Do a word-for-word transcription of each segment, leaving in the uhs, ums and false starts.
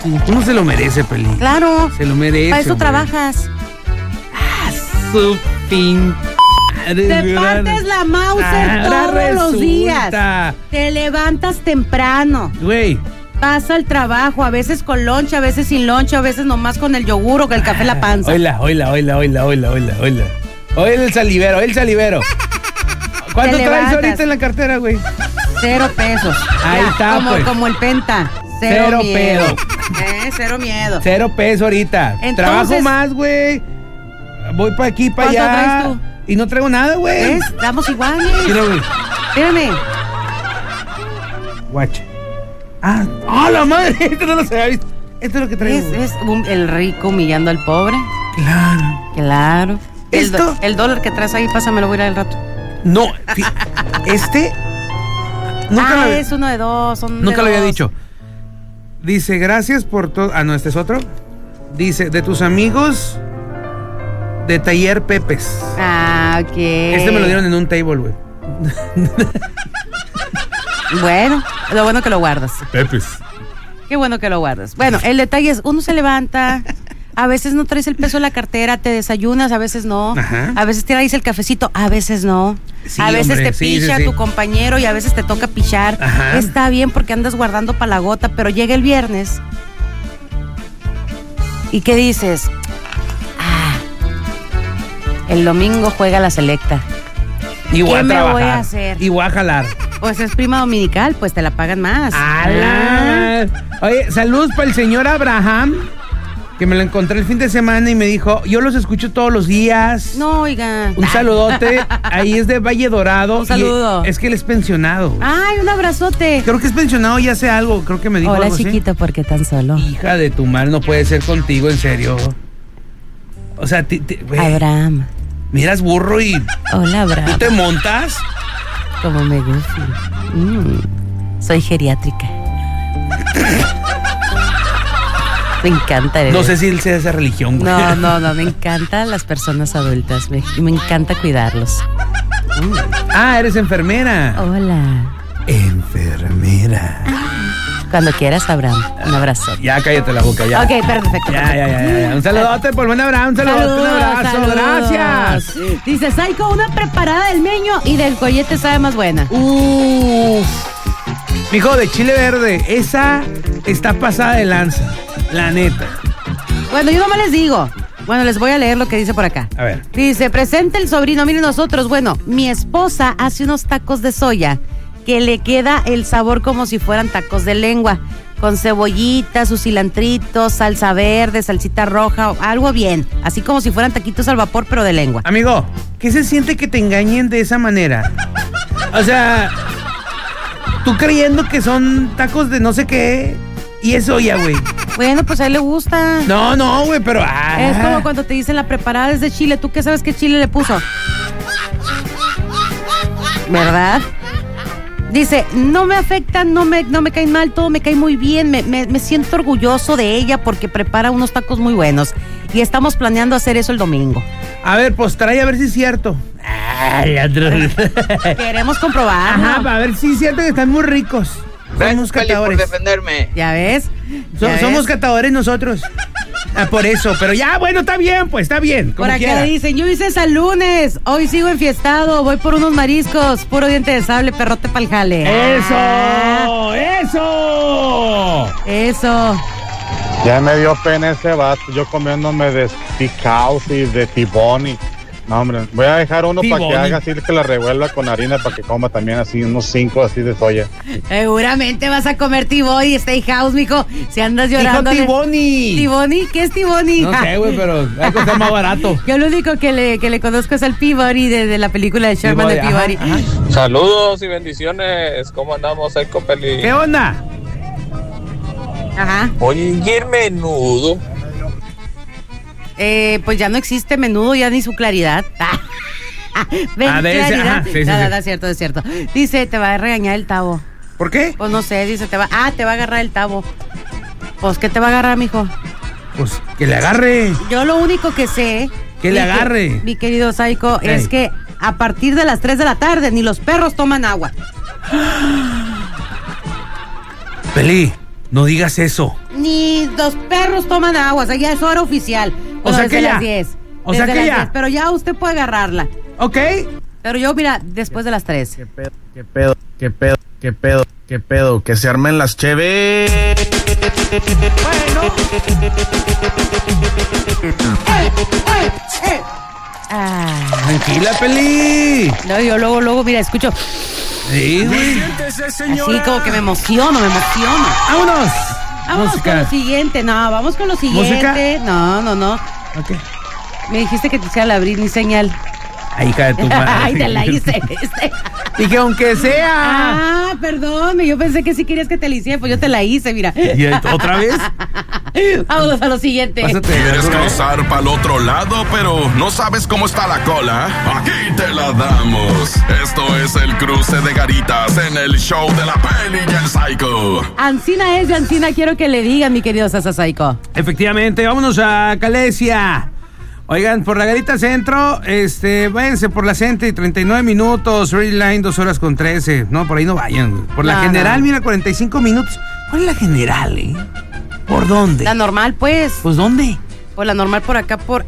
Uno se lo merece, Peli. Claro. Se lo merece. Para eso hombre. trabajas. Ah, su pin... Te partes la Mauser todos resulta. los días. Te levantas temprano. Güey. Vas al trabajo, a veces con lonche, a veces sin lonche, a veces nomás con el yogur o con el café en la panza. Oila, oila, oila, oila, oila, oila, oila. Oila el salivero, oila el salivero. ¿Cuánto traes ahorita en la cartera, güey? Cero pesos. Ahí ya, está, como, pues. Como el Penta. Cero, Cero miedo. pedo. Eh, cero miedo. Cero peso ahorita. Entonces, trabajo más, güey. Voy para aquí, para allá. ¿Cuánto traes tú? Y no traigo nada, güey. ¿Ves? Estamos iguales. Mira, güey. Espérame. Guacha. Ah, ¡ah, la madre! Esto no lo se había visto. Esto es lo que traigo. Es, es un, el rico humillando al pobre. Claro. Claro. ¿Esto? El, do, el dólar que traes ahí, pásamelo, voy a ir al rato. No, este... Nunca ah, lo, es uno de dos. Son nunca de lo había dos. dicho. Dice, gracias por todo... Ah, no, este es otro. Dice, de tus amigos de Taller Pepes. Ah, ok. Este me lo dieron en un table, güey. Bueno, lo bueno que lo guardas. Pepes. Qué bueno que lo guardas. Bueno, el detalle es, uno se levanta, a veces no traes el peso en la cartera, te desayunas, a veces no. Ajá. A veces traes el cafecito, a veces no. Sí, a veces hombre, te sí, picha sí, sí. tu compañero y a veces te toca pichar. Ajá. Está bien porque andas guardando para la gota, pero llega el viernes y ¿qué dices? Ah, el domingo juega la selecta. Y voy ¿Qué a me trabajar. voy a hacer? Y voy a jalar. Pues es prima dominical, pues te la pagan más. ¡Ala! Oye, saludos para el señor Abraham, que me lo encontré el fin de semana y me dijo, yo los escucho todos los días. No, oiga. Un saludote. Ahí es de Valle Dorado. Un saludo. Y es que él es pensionado. Ay, un abrazote. Creo que es pensionado y hace algo. Creo que me dijo Hola, algo chiquito, así. ¿por qué tan solo? Hija de tu madre, no puede ser contigo, en serio. O sea, ti, ti, güey, Abraham. miras burro y Hola, Abraham. tú te montas. Como me gusta. Mm, soy geriátrica. Me encanta. No sé si él sea de esa religión, güey. No, no, no, me encantan las personas adultas. Me, me encanta cuidarlos. Mm. Ah, eres enfermera. Hola. Enfermera. Cuando quieras, Abraham. Un abrazo. Ya cállate la boca, ya. Ok, perfecto. Ya, ya, ya, ya. Un saludote por buen Abraham, un saludote, Saludos, un abrazo. saludos. Gracias. Dice, Saiko, una preparada del meño y del collete sabe más buena. Uf. Mijo, de chile verde, esa está pasada de lanza, la neta. Bueno, yo nomás les digo. Bueno, les voy a leer lo que dice por acá. A ver. Dice, presenta el sobrino. Miren nosotros, bueno, mi esposa hace unos tacos de soya que le queda el sabor como si fueran tacos de lengua, con cebollita, su cilantrito, salsa verde, salsita roja, algo bien, así como si fueran taquitos al vapor, pero de lengua. Amigo, ¿qué se siente que te engañen de esa manera? O sea, tú creyendo que son tacos de no sé qué y es soya, güey. Bueno, pues a él le gusta. No, no, güey, pero... Ah. Es como cuando te dicen la preparada es de chile. ¿Tú qué sabes qué chile le puso? ¿Verdad? Dice, no me afectan, no me, no me caen mal, todo me cae muy bien. Me, me, me siento orgulloso de ella porque prepara unos tacos muy buenos. Y estamos planeando hacer eso el domingo. A ver, pues trae a ver si es cierto. Ay, Queremos comprobar. Ajá, para ver si es cierto que están muy ricos. Somos catadores. Por defenderme. ¿Ya ves? So, ¿Ya somos ves? catadores nosotros. Ah, por eso, pero ya, bueno, está bien, pues, está bien. Por Como acá quiera. dicen, yo hice ese lunes, hoy sigo enfiestado, voy por unos mariscos, puro diente de sable, perrote pa'l jale. ¡Eso! Ah, ¡Eso! eso. Ya me dio pena ese vato, yo comiéndome de steakhouse y de tiboni. No, hombre, voy a dejar uno para que Tiboni. haga así, que la revuelva con harina para que coma también así, unos cinco así de soya. Seguramente vas a comer Tiboni y Steakhouse, mijo, si andas llorando. Dijo Tiboni. ¿Tiboni? ¿Qué es Tiboni? No sé, güey, pero hay que costar más barato. Yo lo único que le, que le conozco es al Peabody de, de la película de Sherman de Peabody, Peabody. ajá, ajá. Saludos y bendiciones. ¿Cómo andamos, el Copeli? ¿Qué onda? Ajá. Oye, ¿y el menudo? Eh, pues ya no existe menudo, ya ni su claridad. Ven, Ah, de ese, claridad. ajá, sí, sí, no, no, sí. no, es cierto, es cierto. Dice, te va a regañar el Tavo. ¿Por qué? Pues no sé, dice, te va. Ah, te va a agarrar el Tavo. Pues, ¿qué te va a agarrar, mijo? Pues que le agarre. Yo lo único que sé. Que le mi agarre. Mi querido Saiko, Ey. es que a partir de las tres de la tarde ni los perros toman agua. Peli, no digas eso. ni los perros toman agua, o sea, ya es hora oficial. O Bueno, sea desde que ya. las diez. O sea Desde que las ya. diez, pero ya usted puede agarrarla. Ok. Pero yo, mira, después de las tres. ¿Qué pedo? ¿Qué pedo? ¿Qué pedo? ¿Qué pedo? ¿Qué pedo? Que se armen las cheves. Bueno. Ah, Tranquila, Peli. no, yo luego, luego, mira, escucho. Sí, güey. Siéntese, Así señora. como que me emociono, me emociono. Vámonos. Vamos Música. con lo siguiente, no, vamos con lo siguiente. No, no, no. Ok. Me dijiste que te hiciera la Britney señal. Ahí hija de tu madre. Ay, te la hice, ¿viste? Y que aunque sea. Ah, perdón, yo pensé que sí querías que te la hiciera, pues yo te la hice, mira. ¿Y otra vez? Vámonos a lo siguiente. Pásate. ¿Quieres cruzar para el otro lado, pero no sabes cómo está la cola? Aquí te la damos. Esto es el cruce de garitas en el show de la Peli y el Psycho. Ancina es de Ancina, quiero que le digan, mi querido Sasasaico. Efectivamente, vámonos a Calesia. Oigan, por la Garita Centro, este, váyanse por la Centro y treinta y nueve minutos, Ready Line dos horas con trece. No, por ahí no vayan. Por la No, General, no. mira, cuarenta y cinco minutos. ¿Cuál es la General, eh? ¿Por dónde? La normal, pues. Pues, ¿dónde? Pues la normal por acá, por...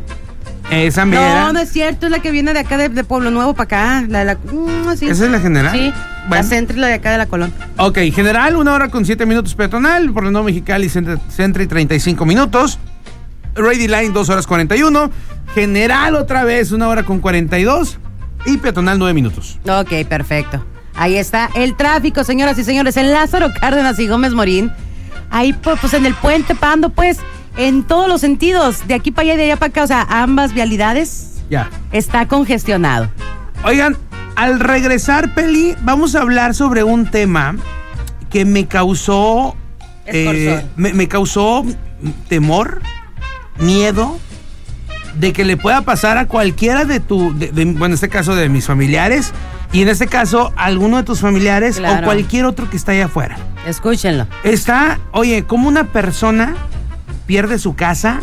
Esa mera. No, no es cierto, es la que viene de acá, de, de Pueblo Nuevo para acá. La de la... Mm, sí. ¿Esa es la General? Sí, Bueno. la Centro y la de acá de la Colón. Ok, General, una hora con siete minutos peatonal. Por la Nueva Mexicali, Centro, Centro y treinta y cinco minutos. Ready Line, dos horas cuarenta y uno. General, otra vez, una hora con cuarenta y dos. Y peatonal, nueve minutos. Ok, perfecto. Ahí está el tráfico, señoras y señores, en Lázaro Cárdenas y Gómez Morín. Ahí, pues, pues, en el puente Pando, pues, en todos los sentidos, de aquí para allá y de allá para acá, o sea, ambas vialidades, Ya. está congestionado. Oigan, al regresar, Peli, vamos a hablar sobre un tema que me causó... Escorzón. me, me causó temor, miedo, de que le pueda pasar a cualquiera de tu... de- de- bueno, en este caso de mis familiares, y en este caso a alguno de tus familiares Claro. o cualquier otro que está allá afuera. Escúchenlo. Está, oye, como una persona pierde su casa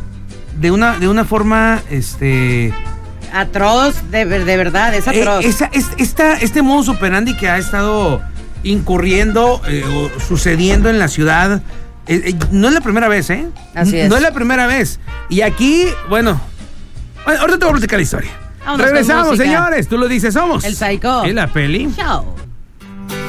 de una, de una forma, este... Atroz, de, ver- de verdad, es eh, atroz. esa- es- esta, este modus operandi que ha estado incurriendo eh, o sucediendo en la ciudad, eh, eh, no es la primera vez, ¿eh? Así N- es. No es la primera vez. Y aquí, bueno, bueno, ahorita te voy a platicar la historia. Vámonos con Regresamos, música. señores. Tú lo dices, somos. El Psycho. Y la Peli. Chao.